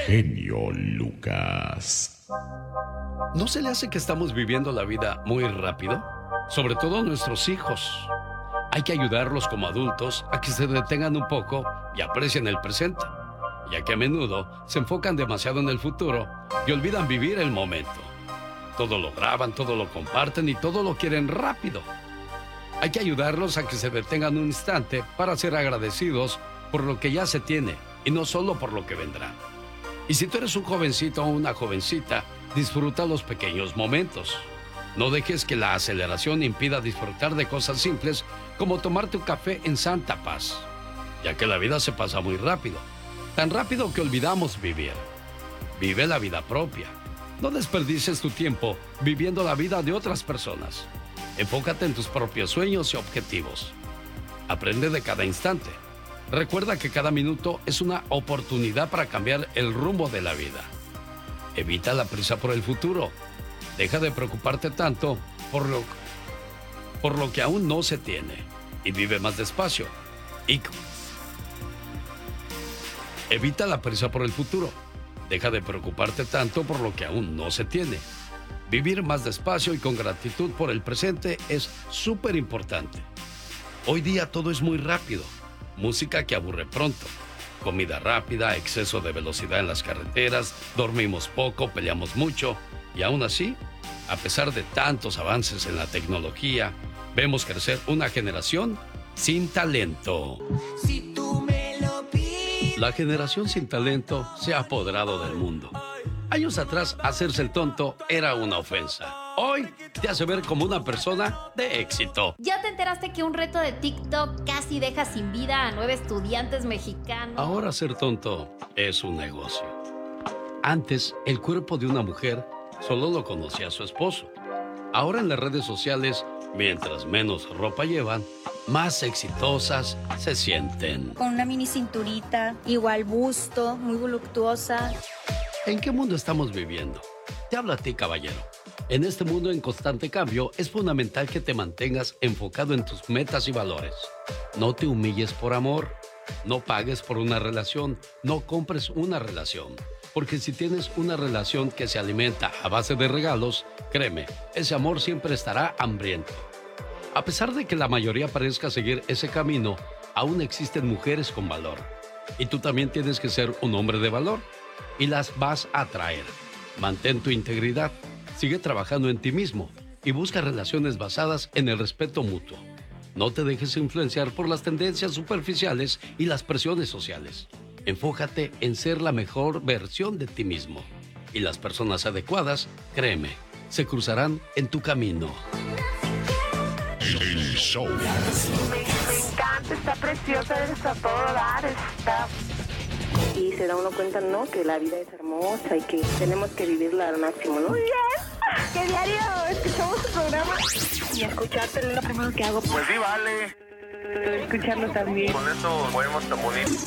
genio Lucas. ¿No se le hace que estamos viviendo la vida muy rápido? Sobre todo nuestros hijos. Hay que ayudarlos como adultos a que se detengan un poco y aprecien el presente, ya que a menudo se enfocan demasiado en el futuro y olvidan vivir el momento. Todo lo graban, todo lo comparten y todo lo quieren rápido. Hay que ayudarlos a que se detengan un instante para ser agradecidos por lo que ya se tiene y no solo por lo que vendrá. Y si tú eres un jovencito o una jovencita, disfruta los pequeños momentos. No dejes que la aceleración impida disfrutar de cosas simples como tomarte un café en santa paz, ya que la vida se pasa muy rápido, tan rápido que olvidamos vivir. Vive la vida propia. No desperdicies tu tiempo viviendo la vida de otras personas. Enfócate en tus propios sueños y objetivos. Aprende de cada instante. Recuerda que cada minuto es una oportunidad para cambiar el rumbo de la vida. Evita la prisa por el futuro. Deja de preocuparte tanto por lo que aún no se tiene y vive más despacio. Evita la prisa por el futuro. Deja de preocuparte tanto por lo que aún no se tiene. Vivir más despacio y con gratitud por el presente es súper importante. Hoy día todo es muy rápido. Música que aburre pronto. Comida rápida, exceso de velocidad en las carreteras, dormimos poco, peleamos mucho y aún así, a pesar de tantos avances en la tecnología, vemos crecer una generación sin talento. Si tú me lo pides. La generación sin talento se ha apoderado del mundo. Años atrás, hacerse el tonto era una ofensa. Hoy te hace ver como una persona de éxito. ¿Ya te enteraste que un reto de TikTok casi deja sin vida a 9 estudiantes mexicanos? Ahora ser tonto es un negocio. Antes, el cuerpo de una mujer solo lo conocía su esposo. Ahora en las redes sociales, mientras menos ropa llevan, más exitosas se sienten. Con una mini cinturita, igual busto, muy voluptuosa. ¿En qué mundo estamos viviendo? Te habla a ti, caballero. En este mundo en constante cambio, es fundamental que te mantengas enfocado en tus metas y valores. No te humilles por amor. No pagues por una relación. No compres una relación. Porque si tienes una relación que se alimenta a base de regalos, créeme, ese amor siempre estará hambriento. A pesar de que la mayoría parezca seguir ese camino, aún existen mujeres con valor. Y tú también tienes que ser un hombre de valor. Y las vas a atraer. Mantén tu integridad. Sigue trabajando en ti mismo y busca relaciones basadas en el respeto mutuo. No te dejes influenciar por las tendencias superficiales y las presiones sociales. Enfócate en ser la mejor versión de ti mismo. Y las personas adecuadas, créeme, se cruzarán en tu camino. El show. Me encanta, está preciosa, está todo dar, está... Y se da uno cuenta, ¿no? Que la vida es hermosa y que tenemos que vivirla al máximo, ¿no? Muy bien. ¿Qué diario escuchamos tu programa? Y escucharte es lo primero que hago. Pues sí, vale. Escucharlo también. Con eso podemos tan bonito.